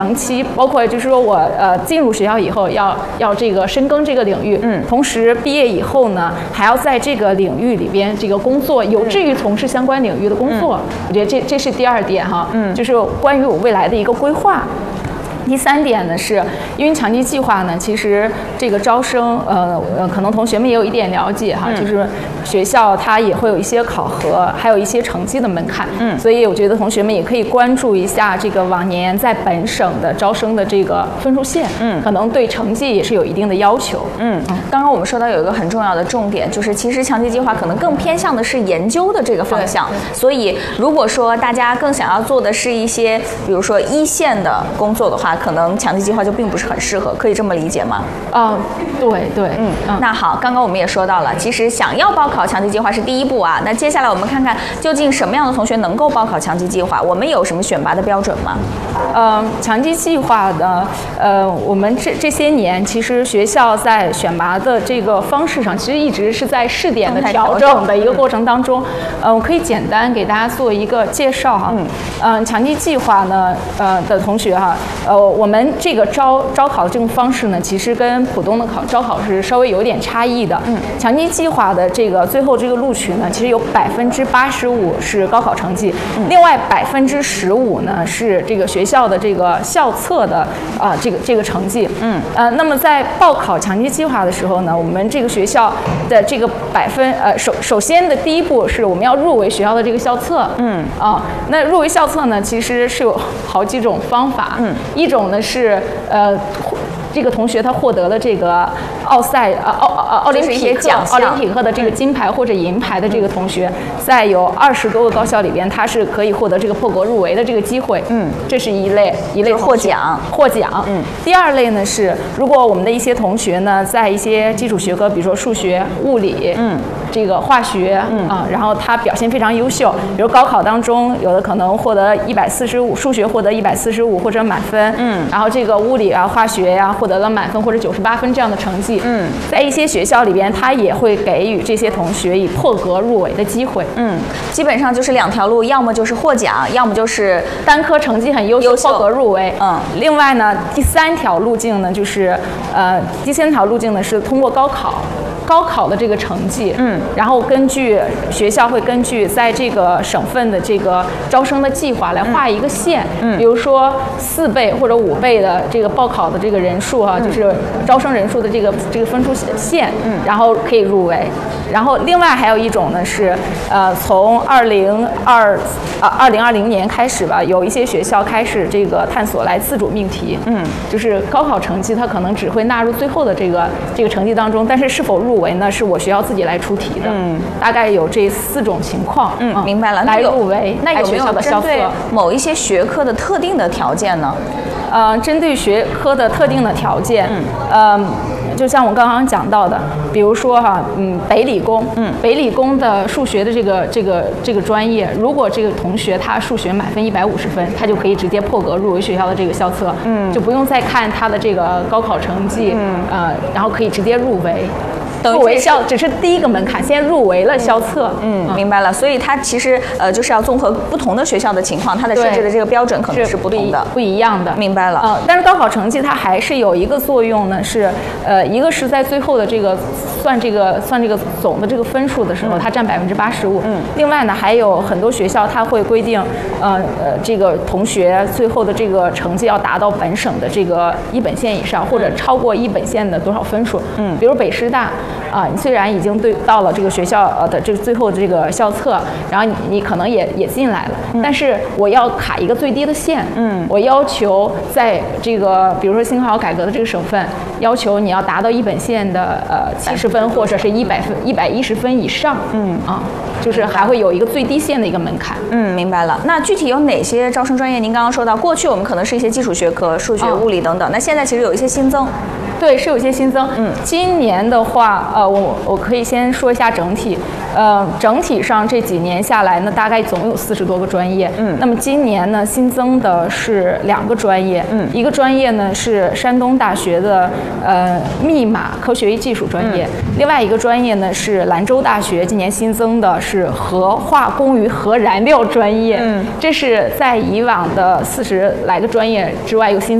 长期，包括就是说我进入学校以后要这个深耕这个领域，同时毕业以后呢，还要在这个领域里边这个工作，有志于从事相关领域的工作。我觉得这是第2点哈，就是关于我未来的一个规划。第3点呢，是因为强基计划呢，其实这个招生，可能同学们也有一点了解哈，就是学校它也会有一些考核，还有一些成绩的门槛，所以我觉得同学们也可以关注一下这个往年在本省的招生的这个分数线，可能对成绩也是有一定的要求。 刚刚我们说到有一个很重要的重点，就是其实强基计划可能更偏向的是研究的这个方向，所以如果说大家更想要做的是一些，比如说1线的工作的话，可能强基计划就并不是很适合，可以这么理解吗？ 对， 那好，刚刚我们也说到了，其实想要报考强基计划是第1步啊。那接下来我们看看究竟什么样的同学能够报考强基计划，我们有什么选拔的标准吗？ 强基计划的，我们这些年其实学校在选拔的这个方式上，其实一直是在试点的调整的一个过程当中。我可以简单给大家做一个介绍哈。强基计划呢，的同学哈，我们这个招考的这种方式呢，其实跟普通的招考是稍微有点差异的。强基计划的这个最后这个录取呢，其实有85%是高考成绩，另外15%呢是这个学校的这个校测的这个成绩。那么在报考强基计划的时候呢，我们这个学校的这个首先的第1步是我们要入围学校的这个校测。那入围校测呢，其实是有好几种方法。一种呢是这个同学他获得了这个奥林匹克的这个金牌或者银牌的这个同学，在有20多个高校里边，他是可以获得这个破格入围的这个机会。这是一类获奖。 第2类呢是，如果我们的一些同学呢，在一些基础学科，比如说数学、物理，这个化学，然后他表现非常优秀，比如高考当中有的可能获得145，数学获得145或者满分，然后这个物理啊、化学呀获得了满分或者98分这样的成绩，在一些学校里边，他也会给予这些同学以破格入围的机会。 基本上就是2条路，要么就是获奖，要么就是单科成绩很优秀破格入围。另外呢，第3条路径呢，就是是通过高考的这个成绩，然后根据学校会根据在这个省份的这个招生的计划来画一个线，比如说4倍或者5倍的这个报考的这个人数哈，就是招生人数的这个分数线，然后可以入围。然后另外还有一种呢是，从2020年开始吧，有一些学校开始这个探索来自主命题，就是高考成绩它可能只会纳入最后的这个成绩当中，但是否入围呢，是我学校自己来出题的。大概有这4种情况。 明白了。 来入围。 那有没有针对某一些学科的特定的条件呢？ 针对学科的特定的条件，就像我刚刚讲到的，比如说北理工的数学的这个专业，如果这个同学他数学满分150分，他就可以直接破格入围学校的这个校测，就不用再看他的这个高考成绩，然后可以直接入围。入围校只是第1个门槛，先入围了校测。 明白了。所以它其实就是要综合不同的学校的情况，它的设置的这个标准可能是不同的、 不一样的。 明白了。 但是高考成绩它还是有一个作用呢，是一个是在最后的这个算这个总的这个分数的时候，它占85%。另外呢，还有很多学校它会规定，这个同学最后的这个成绩要达到本省的这个1本线以上，或者超过1本线的多少分数。比如北师大。你虽然已经到了这个学校的这个最后的这个校测，然后你可能也进来了，但是我要卡一个最低的线，我要求在这个比如说新考改革的这个省份，要求你要达到1本线的70分或者是110分以上，就是还会有一个最低线的一个门槛。 明白了。那具体有哪些招生专业？您刚刚说到，过去我们可能是一些基础学科，数学、物理等等，那现在其实有一些新增。 对，是有一些新增。今年的话， 话，我可以先说一下整体。整体上这几年下来呢，大概总有40多个专业。那么今年呢，新增的是2个专业。一个专业呢是山东大学的密码科学与技术专业，另外一个专业呢是兰州大学今年新增的是核化工与核燃料专业。这是在以往的40来个专业之外又新增